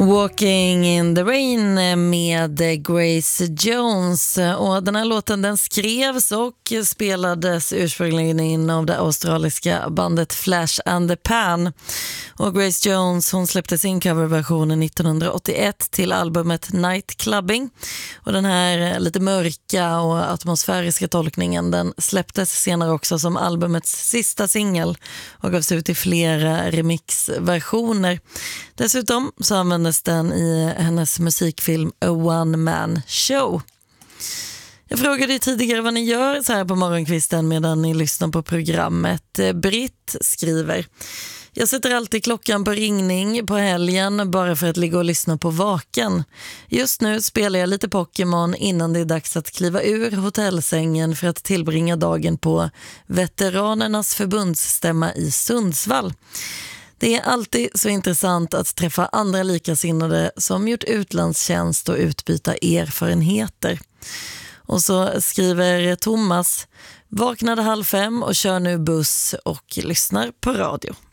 Walking in the Rain med Grace Jones, och den här låten den skrevs och spelades ursprungligen in av det australiska bandet Flash and the Pan, och Grace Jones hon släppte sin coverversion 1981 till albumet Night Clubbing, och den här lite mörka och atmosfäriska tolkningen den släpptes senare också som albumets sista singel och gavs ut i flera remixversioner. Dessutom så användes den i hennes musikfilm A One Man Show. Jag frågade tidigare vad ni gör så här på morgonkvisten medan ni lyssnar på programmet. Britt skriver: jag sätter alltid klockan på ringning på helgen bara för att ligga och lyssna på Vaken. Just nu spelar jag lite Pokémon innan det är dags att kliva ur hotellsängen för att tillbringa dagen på Veteranernas förbundsstämma i Sundsvall. Det är alltid så intressant att träffa andra likasinnade som gjort utlandstjänst och utbyta erfarenheter. Och så skriver Thomas: vaknade 4:30 och kör nu buss och lyssnar på radio.